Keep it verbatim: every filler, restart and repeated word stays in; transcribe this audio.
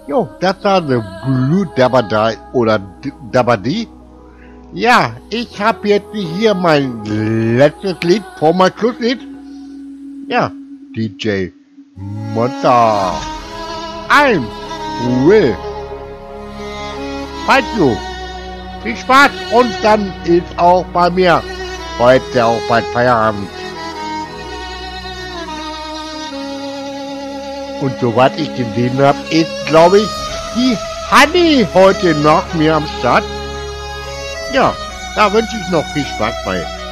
Jo, das war The Blue Dabadai oder D- Dabadi. Ja, ich habe jetzt hier mein letztes Lied vor mein Schlusslied. Ja, D J Monta. I'm will fight you. Viel Spaß und dann ist auch bei mir heute auch bald Feierabend. Und soweit ich gesehen habe, ist, glaube ich, die Honey heute noch mir am Start. Ja, da wünsche ich noch viel Spaß bei.